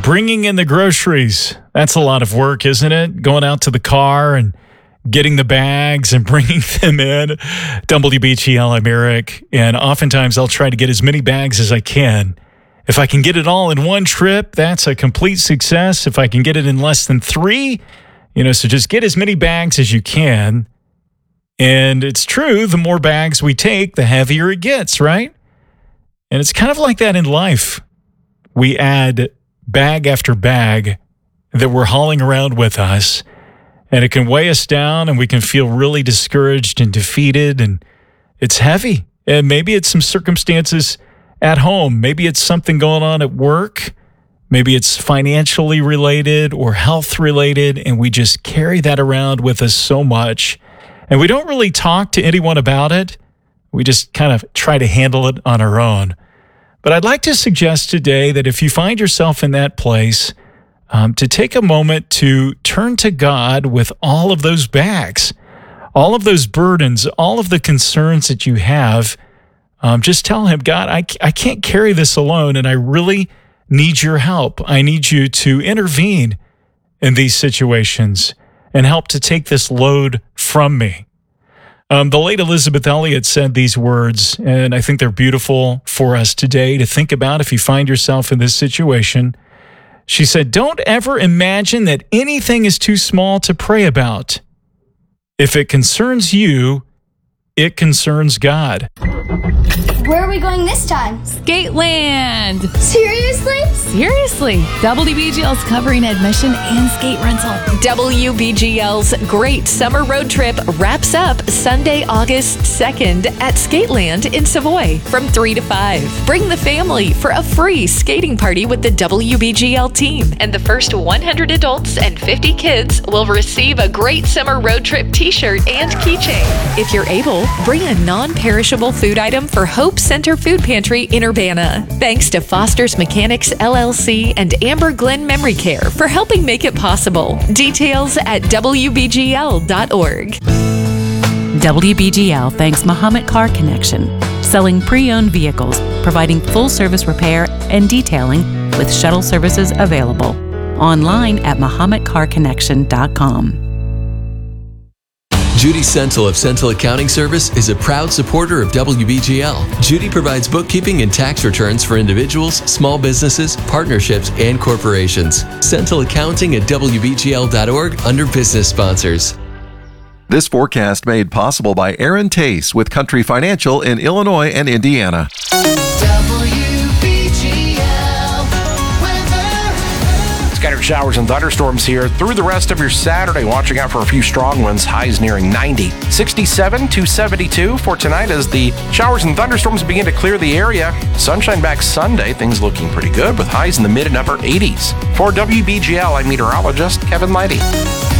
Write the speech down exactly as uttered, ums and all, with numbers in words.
bringing in the groceries. That's a lot of work, isn't it? Going out to the car and getting the bags and bringing them in. W B G L, I'm Eric, and oftentimes I'll try to get as many bags as I can. If I can get it all in one trip, that's a complete success. If I can get it in less than three, you know, so just get as many bags as you can. And it's true, the more bags we take, the heavier it gets, right? And it's kind of like that in life. We add bag after bag that we're hauling around with us, and it can weigh us down, and we can feel really discouraged and defeated, and it's heavy. And maybe it's some circumstances at home. Maybe it's something going on at work. Maybe it's financially related or health related, and we just carry that around with us so much. And we don't really talk to anyone about it. We just kind of try to handle it on our own. But I'd like to suggest today that if you find yourself in that place, um, to take a moment to turn to God with all of those bags, all of those burdens, all of the concerns that you have. Um, just tell him, God, I, I can't carry this alone, and I really need your help. I need you to intervene in these situations and help to take this load from me. Um, the late Elizabeth Elliot said these words, and I think they're beautiful for us today to think about if you find yourself in this situation. She said, "Don't ever imagine that anything is too small to pray about. If it concerns you, it concerns God." Where are we going this time? Skateland! Seriously? Seriously. W B G L's covering admission and skate rental. W B G L's great summer road trip wraps up Sunday, August second at Skateland in Savoy from three to five. Bring the family for a free skating party with the W B G L team, and the first one hundred adults and fifty kids will receive a great summer road trip t-shirt and keychain. If you're able, bring a non-perishable food item for Hope Center Food Pantry in Urbana. Thanks to Foster's Mechanics L L C and Amber Glen Memory Care for helping make it possible. Details at W B G L dot org. W B G L thanks Muhammad Car Connection, selling pre-owned vehicles, providing full-service repair and detailing with shuttle services available. Online at Muhammad Car Connection dot com. Judy Sentil of Sentil Accounting Service is a proud supporter of W B G L. Judy provides bookkeeping and tax returns for individuals, small businesses, partnerships, and corporations. Sentil Accounting at W B G L dot org under business sponsors. This forecast made possible by Aaron Tace with Country Financial in Illinois and Indiana. Scattered showers and thunderstorms here through the rest of your Saturday. Watching out for a few strong winds, highs nearing ninety. sixty-seven to seventy-two for tonight as the showers and thunderstorms begin to clear the area. Sunshine back Sunday, things looking pretty good with highs in the mid and upper eighties. For W B G L, I'm meteorologist Kevin Leidy.